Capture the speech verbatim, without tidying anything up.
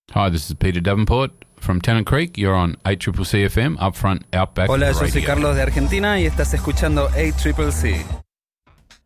Hi, this is Peter Davenport from Tennant Creek. You're on A C C C F M, Upfront Outback Hola, yo Radio. soy Carlos de Argentina y estás escuchando A C C C.